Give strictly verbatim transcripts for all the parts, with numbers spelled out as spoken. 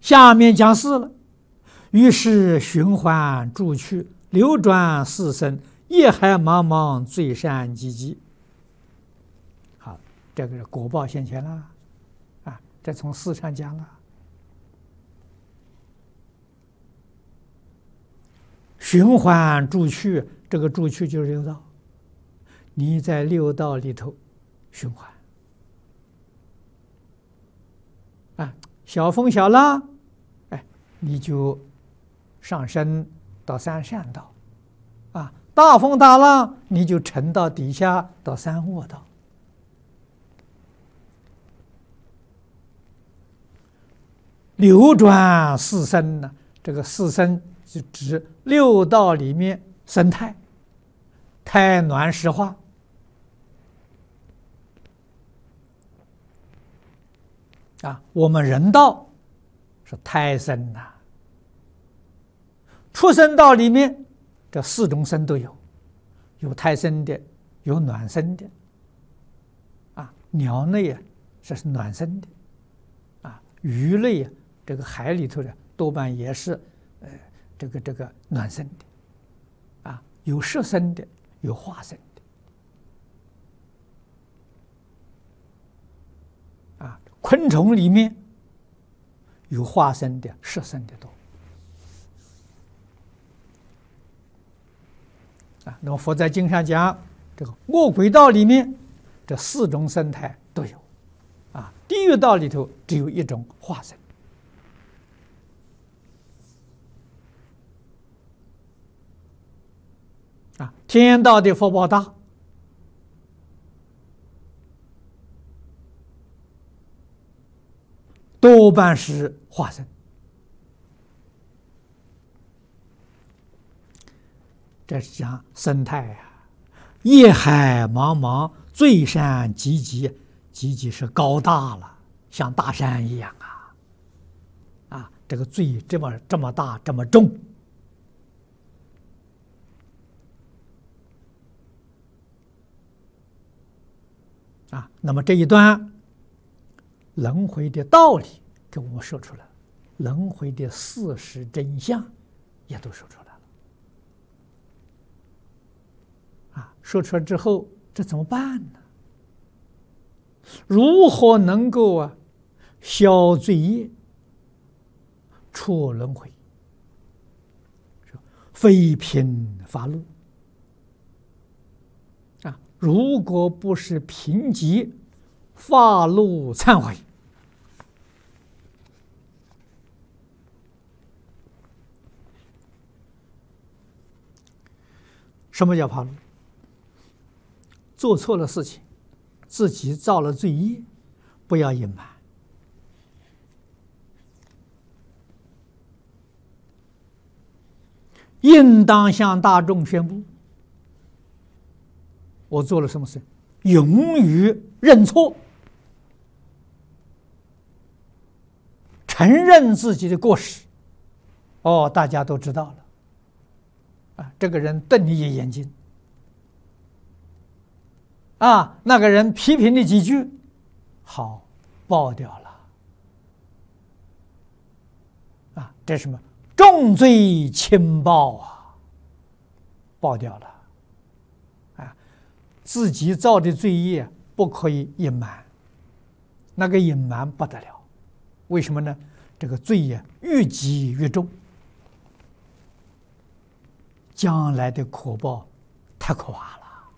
下面讲事了。于是循环诸趣，流转四生，业海茫茫，罪善积积。好，这个是果报现前了啊！这从事上讲了。循环诸趣，这个诸趣就是六道。你在六道里头循环啊，小风小浪，哎，你就上升到三善道啊；大风大浪，你就沉到底下到三恶道。流转四生呢，这个四生就指六道里面生态，胎卵石化。啊，我们人道是胎生呐，畜生道里面这四种生都有，有胎生的，有卵生的。啊，鸟类啊，这是卵生的。啊，鱼类啊，这个海里头的多半也是，呃，这个这个卵生的。啊，有湿生的，有化生的。啊。昆虫里面有化生的、湿生的多啊。那么佛在经上讲，这个恶鬼道里面这四种生态都有啊。地狱道里头只有一种化生啊。天道的福报大。多半是化生，这是讲生态呀、啊。业海茫茫，罪善积积，积积是高大了，像大山一样啊！啊，这个罪这么这么大，这么重啊！那么这一段。轮回的道理给我们说出来了，轮回的事实真相也都说出来了。啊，说出来之后，这怎么办呢？如何能够啊消罪业、出轮回？非凭发露啊！如果不是凭借发露忏悔，什么叫发露？做错了事情，自己造了罪业，不要隐瞒，应当向大众宣布：我做了什么事，勇于认错。承认自己的过失，哦，大家都知道了，啊，这个人瞪你一眼睛，啊，那个人批评你几句，好，报掉了，啊，这是什么？重罪轻报啊，报掉了，啊，自己造的罪业不可以隐瞒，那个隐瞒不得了。为什么呢？这个罪业越积越重，将来的苦报太可怕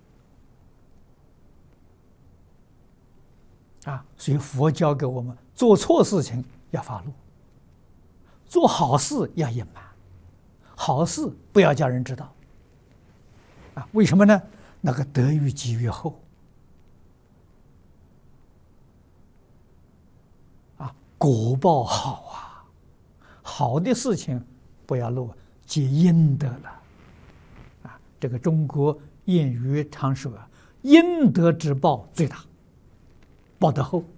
了啊！所以佛教给我们做错事情要发露，做好事要隐瞒，好事不要叫人知道啊！为什么呢？那个德越积越厚。果报好啊，好的事情不要漏，结阴德了啊！这个中国谚语常说啊，阴德之报最大，报得厚。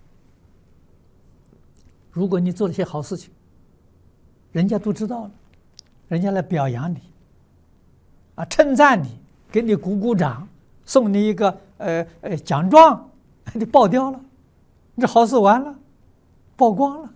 如果你做了些好事情，人家都知道了，人家来表扬你，啊，称赞你，给你鼓鼓掌，送你一个呃呃奖状，你报掉了，你这好事完了。曝光了，